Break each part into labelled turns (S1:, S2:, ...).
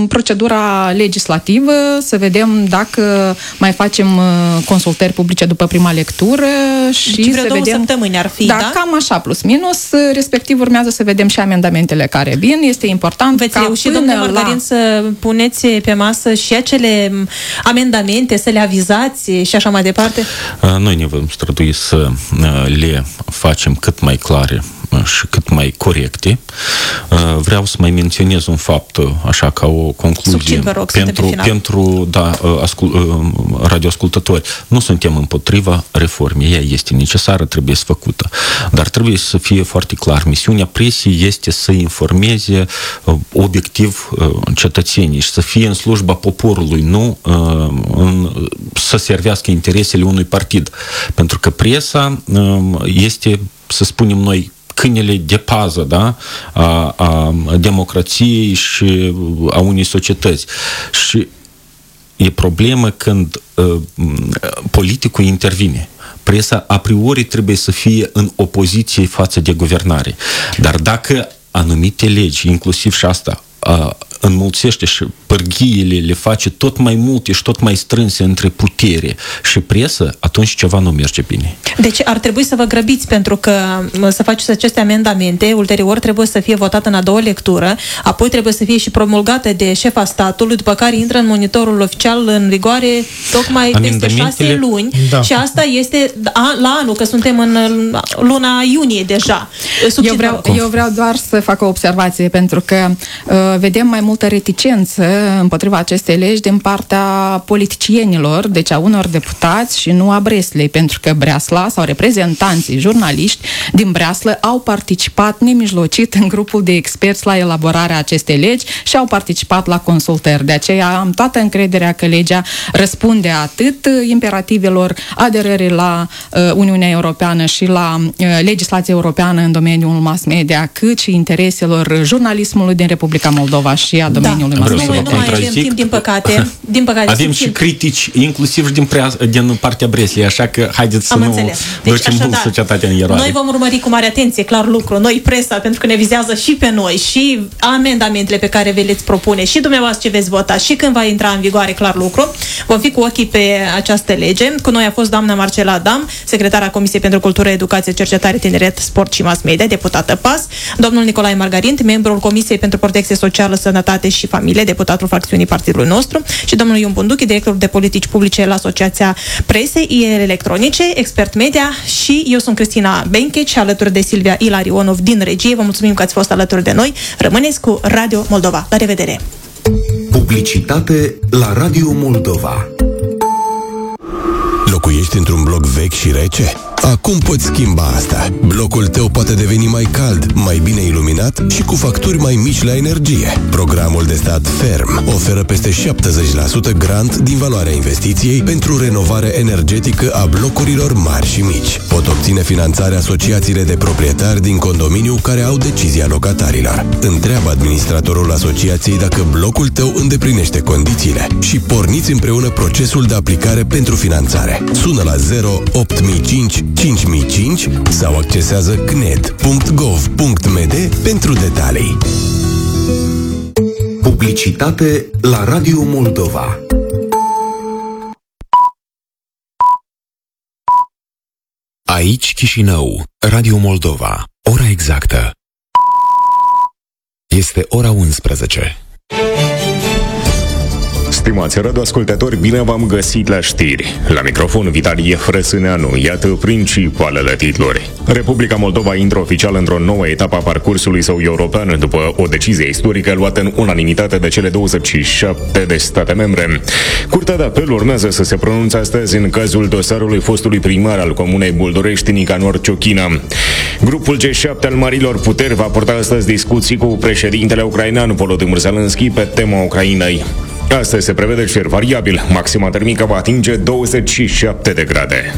S1: procedura legislativă, să vedem dacă mai facem consultări publice după prima lectură și
S2: deci vreo
S1: să
S2: 2
S1: vedem...
S2: săptămâni ar fi, da?
S1: Cam așa, plus minus, respectiv urmează să vedem și amendamentele care vin. Este important
S2: veți reuși, domnule Margarin, să puneți pe masă și acele amendamente, să le avizați și așa mai departe?
S3: Noi ne vom strădui să le facem cât mai clare și cât mai corecte. Vreau să mai menționez un fapt, așa ca o concluzie.
S2: Succint, vă rog,
S3: pentru radioascultători. Nu suntem împotriva reformei. Ea este necesară, trebuie să făcută. Dar trebuie să fie foarte clar. Misiunea presiei este să informeze obiectiv cetățenii și să fie în slujba poporului, nu să servească interesele unui partid. Pentru că presa este, să spunem noi, câinele de pază, da? a democrației și a unei societăți. Și e problemă când politicul intervine. Presa a priori trebuie să fie în opoziție față de guvernare. Dar dacă anumite legi, inclusiv și asta, înmulțește și pârghiile le face tot mai multe și tot mai strânse între putere și presă, atunci ceva nu merge bine.
S2: Deci ar trebui să vă grăbiți, pentru că să faceți aceste amendamente, ulterior trebuie să fie votat în a doua lectură, apoi trebuie să fie și promulgate de șefa statului, după care intră în monitorul oficial în vigoare tocmai peste 6 luni. Da. Și asta este la anul, că suntem în luna iunie deja.
S1: Eu vreau doar să fac o observație, pentru că vedem mai multă reticență împotriva acestei legi din partea politicienilor, deci a unor deputați și nu a Breslei, pentru că Breasla sau reprezentanții jurnaliști din Breaslă au participat nemijlocit în grupul de experți la elaborarea acestei legi și au participat la consultări. De aceea am toată încrederea că legea răspunde atât imperativelor aderării la Uniunea Europeană și la legislația europeană în domeniul mass media, cât și intereselor jurnalismului din Republica Moldova și a domeniului mass media.
S2: Noi nu mai avem timp, din păcate.
S3: Avem și critici, inclusiv din partea Breslei, așa că haideți să nu ducem societatea în eroare.
S2: Noi vom urmări cu mare atenție, clar lucru, noi presa, pentru că ne vizează și pe noi, și amendamentele pe care vi le-ți propune, și dumneavoastră ce veți vota, și când va intra în vigoare, clar lucru. Vom fi cu ochii pe această lege. Cu noi a fost doamna Marcela Adam, secretara Comisiei pentru Cultură, Educație, Cercetare, Tineret, Sport și Mass Media, deputată PAS, domnul Nicolae Margarin, membrul Comisiei pentru Protecție Socială, Sănătate și Familie, deputatul fracțiunii partidului nostru, și domnul Ion Bunduchi, director de politici publice la Asociația Presei Electronice, expert media, și eu sunt Cristina Bencheci, alături de Silvia Ilarionov din regie. Vă mulțumim că ați fost alături de noi. Rămâneți cu Radio Moldova. La revedere!
S4: Publicitate la Radio Moldova.
S5: Locuiești într-un bloc vechi și rece? Acum poți schimba asta. Blocul tău poate deveni mai cald, mai bine iluminat și cu facturi mai mici la energie. Programul de stat Ferm oferă peste 70% grant din valoarea investiției pentru renovare energetică a blocurilor mari și mici. Pot obține finanțarea asociațiile de proprietari din condominiu care au decizia locatarilor. Întreabă administratorul asociației dacă blocul tău îndeplinește condițiile și porniți împreună procesul de aplicare pentru finanțare. Sună la 08005 5005 sau accesează cned.gov.md pentru detalii.
S4: Publicitate la Radio Moldova.
S6: Aici Chișinău, Radio Moldova. Ora exactă este ora 11.
S7: Stimați radioascultători, bine v-am găsit la știri. La microfon Vitalie Frăsâneanu, iată principalele titluri. Republica Moldova intră oficial într-o nouă etapă a parcursului său european după o decizie istorică luată în unanimitate de cele 27 de state membre. Curtea de apel urmează să se pronunțe astăzi în cazul dosarului fostului primar al comunei Buldurești, Nicanor Ciochina. Grupul G7 al marilor puteri va purta astăzi discuții cu președintele ucrainean Volodymyr Zelensky pe tema Ucrainei. Astăzi se prevede cer variabil, maxima termică va atinge 27 de grade.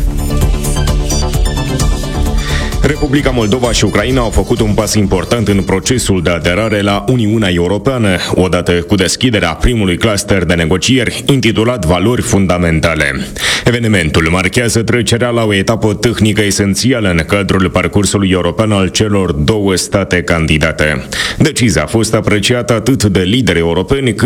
S7: Republica Moldova și Ucraina au făcut un pas important în procesul de aderare la Uniunea Europeană, odată cu deschiderea primului cluster de negocieri, intitulat Valori Fundamentale. Evenimentul marchează trecerea la o etapă tehnică esențială în cadrul parcursului european al celor două state candidate. Decizia a fost apreciată atât de lideri europeni cât